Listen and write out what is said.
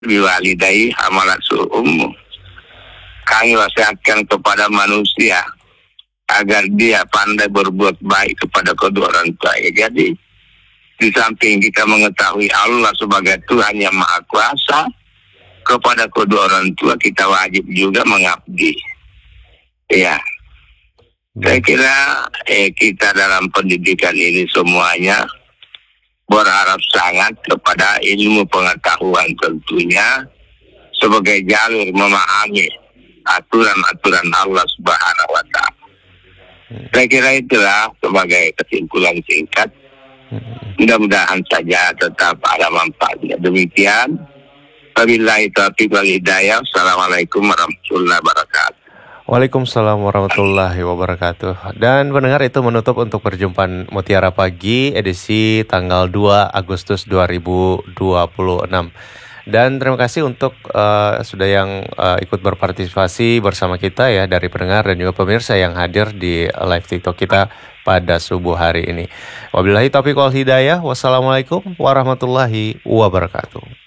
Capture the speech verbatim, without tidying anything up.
biwalidayhi hamalathu ummu. Kami wasiatkan kepada manusia agar dia pandai berbuat baik kepada kedua orang tua. Ya, jadi di samping kita mengetahui Allah sebagai Tuhan yang Maha Kuasa, kepada kedua orang tua kita wajib juga mengabdi. Ya, saya kira eh, kita dalam pendidikan ini semuanya berharap sangat kepada ilmu pengetahuan tentunya sebagai jalur memahami aturan-aturan Allah Subhanahu wa Ta'ala. Saya kira itulah sebagai kesimpulan singkat. Mudah-mudahan saja tetap ada manfaatnya. Demikian. Wabillahi taufiq wal hidayah. Assalamualaikum warahmatullahi wabarakatuh. Waalaikumsalam warahmatullahi wabarakatuh. Dan pendengar, itu menutup untuk perjumpaan Mutiara Pagi edisi tanggal dua Agustus dua ribu dua puluh enam. Dan terima kasih untuk uh, sudah yang uh, ikut berpartisipasi bersama kita ya, dari pendengar dan juga pemirsa yang hadir di live TikTok kita pada subuh hari ini. Wabillahi taufiq wal hidayah. Wassalamualaikum warahmatullahi wabarakatuh.